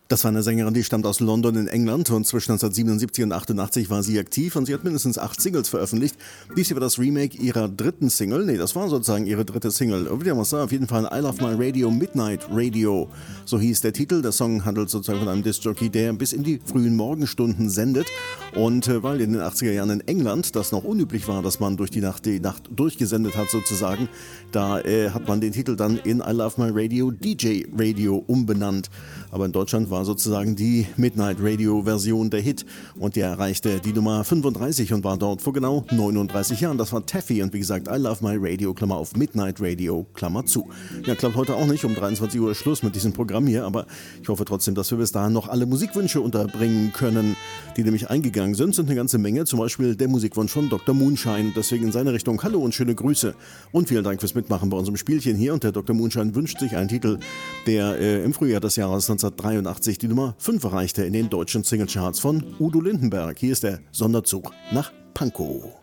Das war eine Sängerin, die stammt aus London in England und zwischen 1977 und 88 war sie aktiv und sie hat mindestens 8 Singles veröffentlicht. Dies hier war das Remake ihrer dritten Single. Nee, das war sozusagen ihre dritte Single. Auf jeden Fall I Love My Radio, Midnight Radio. So hieß der Titel. Der Song handelt sozusagen von einem Diskjockey, der bis in die frühen Morgenstunden sendet. Und weil in den 80er Jahren in England das noch unüblich war, dass man die Nacht durchgesendet hat sozusagen, da hat man den Titel dann in I Love My Radio, DJ Radio umbenannt. Aber in Deutschland war sozusagen die Midnight Radio Version der Hit und die erreichte die Nummer 35 und war dort vor genau 39 Jahren. Das war Taffy und wie gesagt I Love My Radio, Klammer auf, Midnight Radio, Klammer zu. Ja, klappt heute auch nicht, um 23 Uhr Schluss mit diesem Programm hier, aber ich hoffe trotzdem, dass wir bis dahin noch alle Musikwünsche unterbringen können, die nämlich eingegangen sind eine ganze Menge, zum Beispiel der Musikwunsch von Dr. Moonshine, deswegen in seine Richtung Hallo und schöne Grüße und vielen Dank fürs Mitmachen bei unserem Spielchen hier und der Dr. Moonshine wünscht sich einen Titel, der im Frühjahr des Jahres 1983 die Nummer 5 erreichte in den deutschen Singlecharts von Udo Lindenberg. Hier ist der Sonderzug nach Pankow.